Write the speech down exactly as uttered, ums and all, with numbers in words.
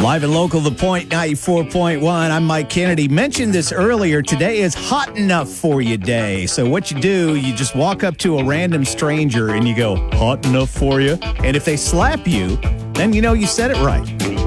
Live and local, The Point ninety-four point one. I'm Mike Kennedy. Mentioned this earlier. Today is Hot Enough For You Day. So what you do, you just walk up to a random stranger and you go, hot enough for you? And if they slap you, then you know you said it right.